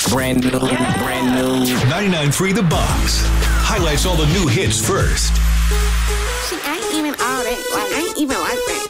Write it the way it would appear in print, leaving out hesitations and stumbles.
Brand new, brand new. 99.3 The Box highlights all the new hits first. She ain't even all that. Like, I ain't even like that.